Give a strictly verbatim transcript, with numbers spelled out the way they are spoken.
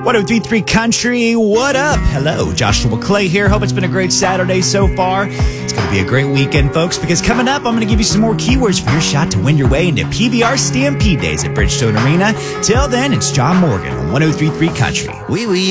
one oh three point three Country, what up? Hello, Joshua Clay here. Hope it's been a great Saturday so far. It's going to be a great weekend, folks, because coming up, I'm going to give you some more keywords for your shot to win your way into P B R Stampede Days at Bridgestone Arena. Till then, it's John Morgan on one oh three point three Country. Oui, oui.